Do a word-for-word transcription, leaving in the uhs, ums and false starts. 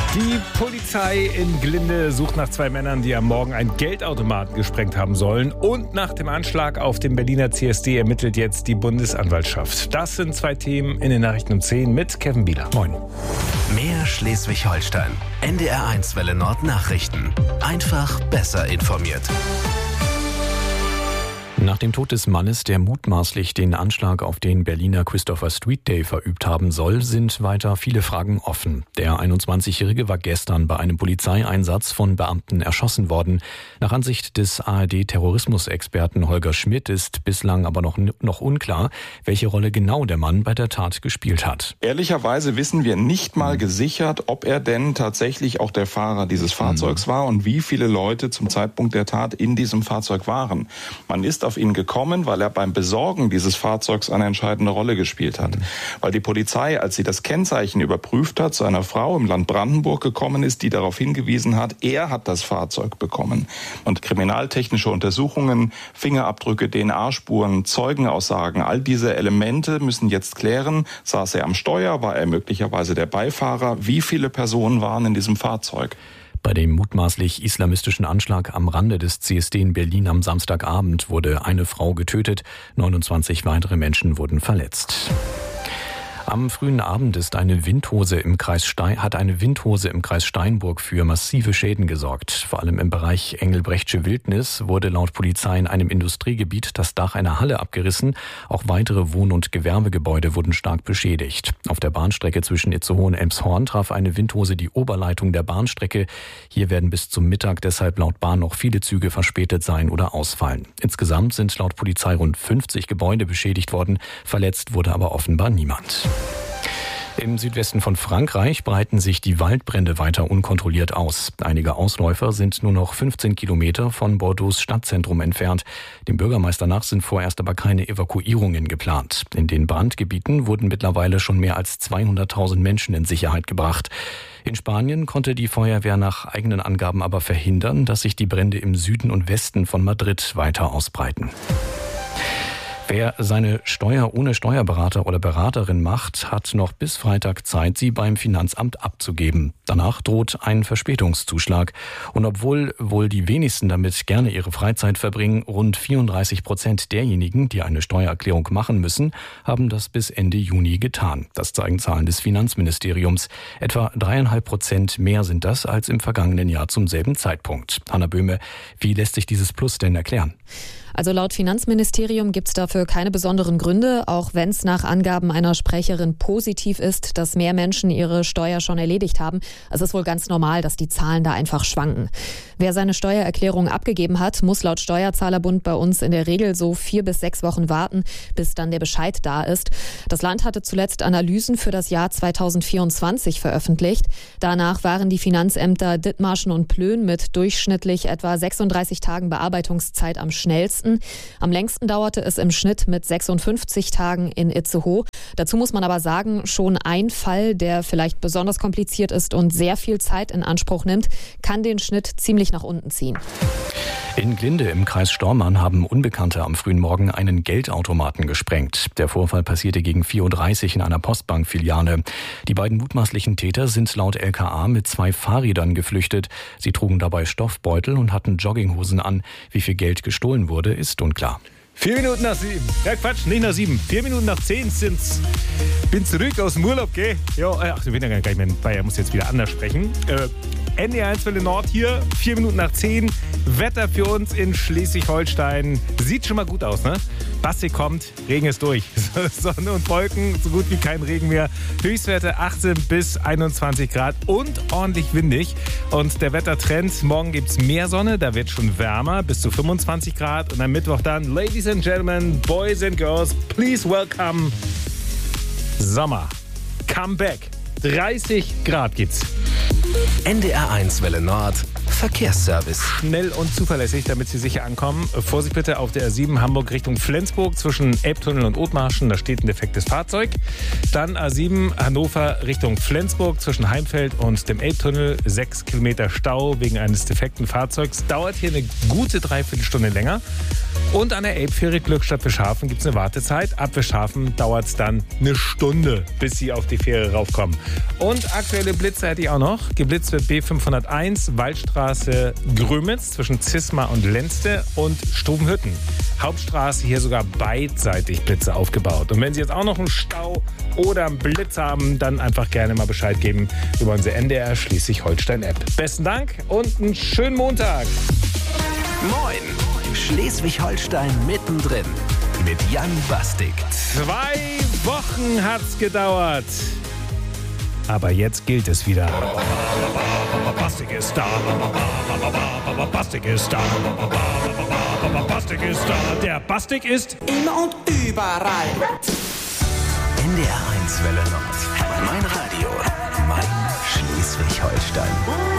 Die Polizei in Glinde sucht nach zwei Männern, die am Morgen einen Geldautomaten gesprengt haben sollen. Und nach dem Anschlag auf dem Berliner C S D ermittelt jetzt die Bundesanwaltschaft. Das sind zwei Themen in den Nachrichten um zehn mit Kevin Bieler. Moin. Mehr Schleswig-Holstein. N D R eins Welle Nord Nachrichten. Einfach besser informiert. Nach dem Tod des Mannes, der mutmaßlich den Anschlag auf den Berliner Christopher Street Day verübt haben soll, sind weiter viele Fragen offen. Der einundzwanzigjährige war gestern bei einem Polizeieinsatz von Beamten erschossen worden. Nach Ansicht des A R D-Terrorismusexperten Holger Schmidt ist bislang aber noch, noch unklar, welche Rolle genau der Mann bei der Tat gespielt hat. Ehrlicherweise wissen wir nicht mal gesichert, ob er denn tatsächlich auch der Fahrer dieses Fahrzeugs war und wie viele Leute zum Zeitpunkt der Tat in diesem Fahrzeug waren. Man ist auf ihn gekommen, weil er beim Besorgen dieses Fahrzeugs eine entscheidende Rolle gespielt hat. Weil die Polizei, als sie das Kennzeichen überprüft hat, zu einer Frau im Land Brandenburg gekommen ist, die darauf hingewiesen hat, er hat das Fahrzeug bekommen. Und kriminaltechnische Untersuchungen, Fingerabdrücke, D N A-Spuren, Zeugenaussagen, all diese Elemente müssen jetzt klären, saß er am Steuer, war er möglicherweise der Beifahrer, wie viele Personen waren in diesem Fahrzeug. Bei dem mutmaßlich islamistischen Anschlag am Rande des C S D in Berlin am Samstagabend wurde eine Frau getötet, neunundzwanzig weitere Menschen wurden verletzt. Am frühen Abend ist eine Windhose im Kreis Stein, hat eine Windhose im Kreis Steinburg für massive Schäden gesorgt. Vor allem im Bereich Engelbrechtsche Wildnis wurde laut Polizei in einem Industriegebiet das Dach einer Halle abgerissen. Auch weitere Wohn- und Gewerbegebäude wurden stark beschädigt. Auf der Bahnstrecke zwischen Itzehoe und Elmshorn traf eine Windhose die Oberleitung der Bahnstrecke. Hier werden bis zum Mittag deshalb laut Bahn noch viele Züge verspätet sein oder ausfallen. Insgesamt sind laut Polizei rund fünfzig Gebäude beschädigt worden. Verletzt wurde aber offenbar niemand. Im Südwesten von Frankreich breiten sich die Waldbrände weiter unkontrolliert aus. Einige Ausläufer sind nur noch fünfzehn Kilometer von Bordeaux Stadtzentrum entfernt. Dem Bürgermeister nach sind vorerst aber keine Evakuierungen geplant. In den Brandgebieten wurden mittlerweile schon mehr als zweihunderttausend Menschen in Sicherheit gebracht. In Spanien konnte die Feuerwehr nach eigenen Angaben aber verhindern, dass sich die Brände im Süden und Westen von Madrid weiter ausbreiten. Wer seine Steuer ohne Steuerberater oder Beraterin macht, hat noch bis Freitag Zeit, sie beim Finanzamt abzugeben. Danach droht ein Verspätungszuschlag. Und obwohl wohl die wenigsten damit gerne ihre Freizeit verbringen, rund vierunddreißig Prozent derjenigen, die eine Steuererklärung machen müssen, haben das bis Ende Juni getan. Das zeigen Zahlen des Finanzministeriums. Etwa dreieinhalb Prozent mehr sind das als im vergangenen Jahr zum selben Zeitpunkt. Hanna Böhme, wie lässt sich dieses Plus denn erklären? Also laut Finanzministerium gibt es dafür keine besonderen Gründe, auch wenn es nach Angaben einer Sprecherin positiv ist, dass mehr Menschen ihre Steuer schon erledigt haben. Es ist wohl ganz normal, dass die Zahlen da einfach schwanken. Wer seine Steuererklärung abgegeben hat, muss laut Steuerzahlerbund bei uns in der Regel so vier bis sechs Wochen warten, bis dann der Bescheid da ist. Das Land hatte zuletzt Analysen für das Jahr zweitausendvierundzwanzig veröffentlicht. Danach waren die Finanzämter Dithmarschen und Plön mit durchschnittlich etwa sechsunddreißig Tagen Bearbeitungszeit am schnellsten. Am längsten dauerte es im Schnitt mit sechsundfünfzig Tagen in Itzehoe. Dazu muss man aber sagen, schon ein Fall, der vielleicht besonders kompliziert ist und sehr viel Zeit in Anspruch nimmt, kann den Schnitt ziemlich nach unten ziehen. In Glinde im Kreis Stormarn haben Unbekannte am frühen Morgen einen Geldautomaten gesprengt. Der Vorfall passierte gegen vier Uhr dreißig in einer Postbankfiliale. Die beiden mutmaßlichen Täter sind laut L K A mit zwei Fahrrädern geflüchtet. Sie trugen dabei Stoffbeutel und hatten Jogginghosen an. Wie viel Geld gestohlen wurde, ist unklar. Vier Minuten nach sieben. Ja, Quatsch, nicht nach sieben. Vier Minuten nach zehn sind's. Bin zurück aus dem Urlaub, gell? Ja, ach, ich bin ja gar nicht mehr in Bayern, muss jetzt wieder anders sprechen. Äh, N D R eins Welle Nord hier, vier Minuten nach zehn. Wetter für uns in Schleswig-Holstein. Sieht schon mal gut aus, ne? Basti kommt, Regen ist durch. Sonne und Wolken, so gut wie kein Regen mehr. Höchstwerte achtzehn bis einundzwanzig Grad und ordentlich windig. Und der Wettertrend, morgen gibt's mehr Sonne, da wird schon wärmer, bis zu fünfundzwanzig Grad. Und am Mittwoch dann, Ladies and Gentlemen, Boys and Girls, please welcome Sommer. Come back. dreißig Grad gibt's. N D R eins Welle Nord Verkehrsservice. Schnell und zuverlässig, damit Sie sicher ankommen. Vorsicht bitte auf der R sieben Hamburg Richtung Flensburg zwischen Elbtunnel und Othmarschen. Da steht ein defektes Fahrzeug. Dann A sieben Hannover Richtung Flensburg zwischen Heimfeld und dem Elbtunnel. Sechs Kilometer Stau wegen eines defekten Fahrzeugs. Dauert hier eine gute Dreiviertelstunde länger. Und an der Elbfähre Glückstadt Fischhafen gibt es eine Wartezeit. Ab Fischhafen dauert es dann eine Stunde, bis Sie auf die Fähre raufkommen. Und aktuelle Blitze hätte ich auch noch. Geblitzt wird B fünfhunderteins, Waldstraße Grömitz zwischen Zisma und Lenzte und Stubenhütten. Hauptstraße hier sogar beidseitig Blitze aufgebaut. Und wenn Sie jetzt auch noch einen Stau oder einen Blitz haben, dann einfach gerne mal Bescheid geben über unsere N D R Schleswig-Holstein-App. Besten Dank und einen schönen Montag. Moin! Schleswig-Holstein mittendrin mit Jan Bastik. Zwei Wochen hat's gedauert. Aber jetzt gilt es wieder. Bastik ist da. Bastik ist da. Bastik ist da. Der Bastik ist immer und überall. N D R eins Welle Nord. Mein Radio. Mein Schleswig-Holstein.